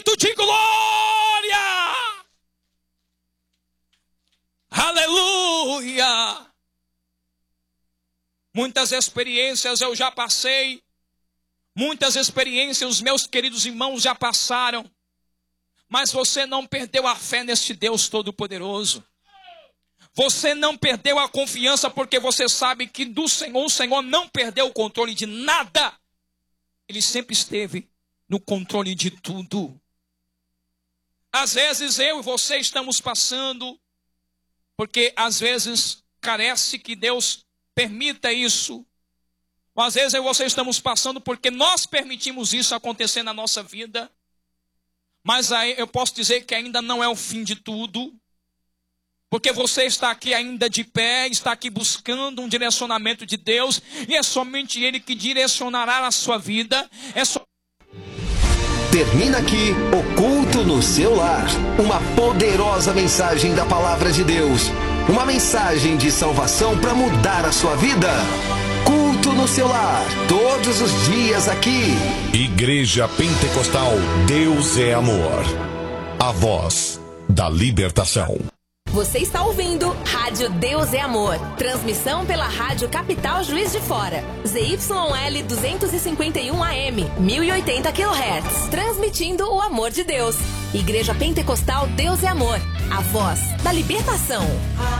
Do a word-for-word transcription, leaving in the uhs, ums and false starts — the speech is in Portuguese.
de glória. Aleluia. Muitas experiências eu já passei. Muitas experiências os meus queridos irmãos já passaram. Mas você não perdeu a fé neste Deus Todo-Poderoso. Você não perdeu a confiança porque você sabe que do Senhor, o Senhor não perdeu o controle de nada. Ele sempre esteve no controle de tudo. Às vezes eu e você estamos passando, porque às vezes carece que Deus permita isso. Ou às vezes eu e você estamos passando porque nós permitimos isso acontecer na nossa vida. Mas aí eu posso dizer que ainda não é o fim de tudo. Porque você está aqui ainda de pé, está aqui buscando um direcionamento de Deus. E é somente Ele que direcionará a sua vida. É só... Termina aqui o Culto no Seu Lar. Uma poderosa mensagem da Palavra de Deus. Uma mensagem de salvação para mudar a sua vida. Culto no Seu Lar. Todos os dias aqui. Igreja Pentecostal Deus é Amor. A voz da libertação. Você está ouvindo Rádio Deus é Amor. Transmissão pela Rádio Capital Juiz de Fora. Z Y L duzentos e cinquenta e um A M, mil e oitenta quilohertz. Transmitindo o amor de Deus. Igreja Pentecostal Deus é Amor. A voz da libertação.